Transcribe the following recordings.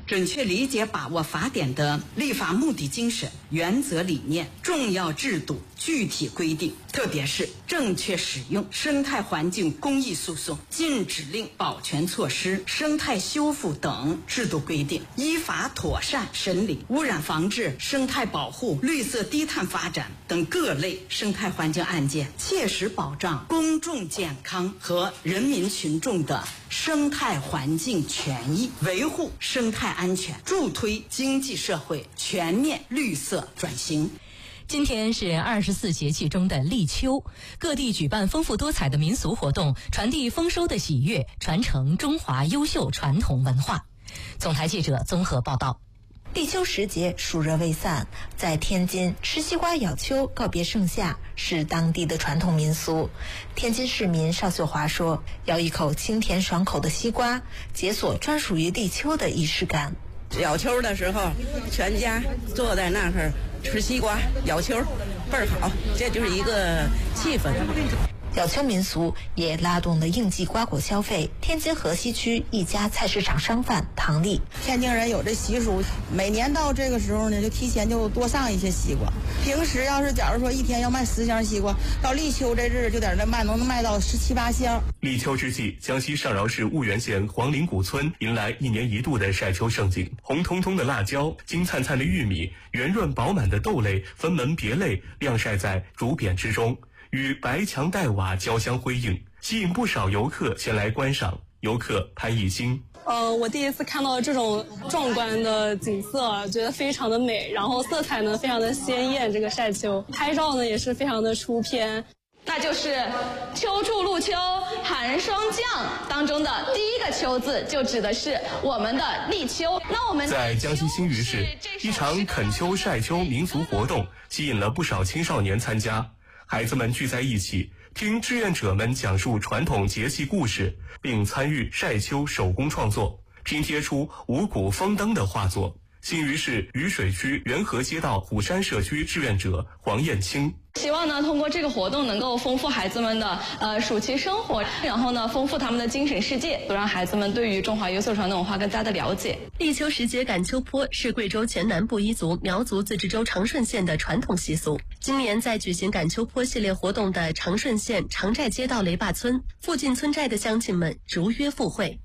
准确理解把握法典的立法目的精神、原则理念、重要制度、具体规定，特别是正确使用生态环境公益诉讼、禁止令、保全措施、生态修复等制度规定，依法妥善审理污染防治、生态保护、绿色低碳发展等各类生态环境案件，切实保障公众健康和人民群众的生态环境权益，维护生态安全，助推经济社会全面绿色转型。 今天是24节气中的立秋，各地举办丰富多彩的民俗活动，传递丰收的喜悦，传承中华优秀传统文化。总台记者综合报道。 立秋时节，暑热未散，在天津吃西瓜咬秋告别盛夏是当地的传统民俗。天津市民邵秀华说，咬一口清甜爽口的西瓜，解锁专属于立秋的仪式感。 咬秋的时候，全家坐在那儿吃西瓜咬秋，倍儿好，这就是一个气氛。 咬秋民俗也拉动了应季瓜果消费。天津河西区一家菜市场商贩唐丽， 天津人有这习俗，每年到这个时候呢，就提前就多上一些西瓜。平时要是假如说一天要卖10箱西瓜，到立秋这日就在这卖，能卖到17、18箱。 立秋之际，江西上饶市婺源县黄陵古村迎来1年1度的晒秋盛景。红彤彤的辣椒、金灿灿的玉米、圆润饱满的豆类分门别类晾晒在竹匾之中，与白墙黛瓦交相辉映，吸引不少游客前来观赏。游客潘艺兴， 我第一次看到这种壮观的景色，觉得非常的美，然后色彩呢非常的鲜艳，这个晒秋拍照呢也是非常的出片。 那就是秋处露秋寒霜降当中的第一个秋字，就指的是我们的立秋。那我们在江西新余市，一场啃秋晒秋民俗活动吸引了不少青少年参加。孩子们聚在一起，听志愿者们讲述传统节气故事，并参与晒秋手工创作，拼贴出五谷丰登的画作。新余市渝水区元和街道虎山社区志愿者黄艳青， 希望呢通过这个活动能够丰富孩子们的暑期生活，然后呢丰富他们的精神世界，都让孩子们对于中华优秀传统文化更加的了解。 立秋时节赶秋坡是贵州黔南部彝族苗族自治州长顺县的传统习俗。今年在举行赶秋坡系列活动的长顺县长寨街道雷坝村，附近村寨的乡亲们如约赴会。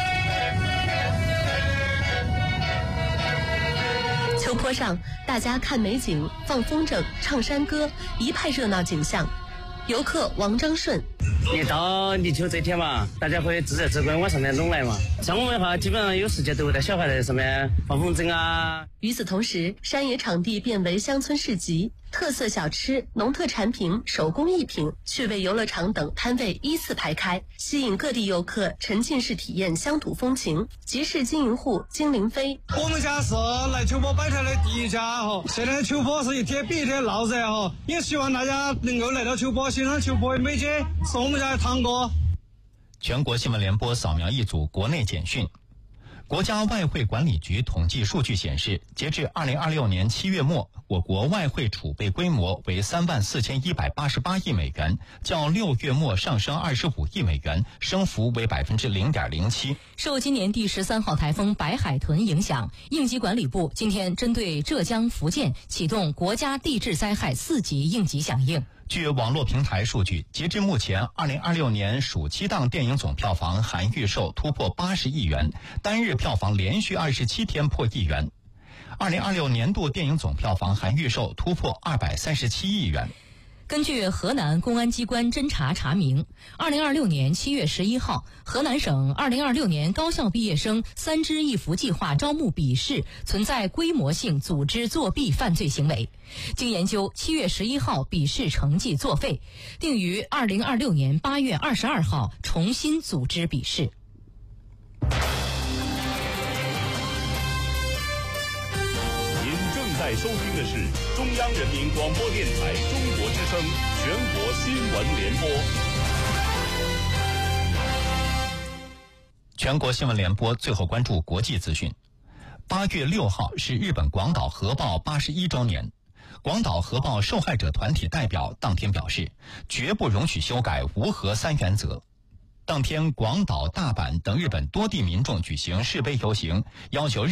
秋坡上，大家看美景、放风筝、唱山歌，一派热闹景象。游客王章顺， 一到立秋这天嘛，大家会自在自观往上面拢来嘛。像我们的话，基本上有时间都会带小孩在上面放风筝啊。 与此同时，山野场地变为乡村市集，特色小吃、农特产品、手工艺品、趣味游乐场等摊位依次排开，吸引各地游客沉浸式体验乡土风情。集市经营户金凌飞， 我们家是来秋坡摆摊的第一家哈，现在秋坡是一天比一天闹热哈，也希望大家能够来到秋坡欣赏秋坡的美景，是我们家的堂哥。 全国新闻联播扫描一组国内简讯。国家外汇管理局统计数据显示，截至2026年7月末，我国外汇储备规模为34188亿美元，较6月末上升25亿美元，升幅为0.07%。 受今年第13号台风白海豚影响，应急管理部今天针对浙江、福建启动国家地质灾害4级应急响应。 据网络平台数据，截至目前，2026年暑期档电影总票房含预售突破80亿元，单日票房连续27天破1亿元。2026年度电影总票房含预售突破237亿元。 根据河南公安机关侦查查明，2026年7月11号，河南省2026年高校毕业生3支一扶计划招募笔试存在规模性组织作弊犯罪行为。经研究，7月11号笔试成绩作废，定于2026年8月22号重新组织笔试。 正在收听的是中央人民广播电台中国之声全国新闻联播。 全国新闻联播最后关注国际资讯。8月6号是日本广岛核爆81周年。广岛核爆受害者团体代表当天表示，绝不容许修改无核3原则。当天，广岛、大阪等日本多地民众举行示威游行，要求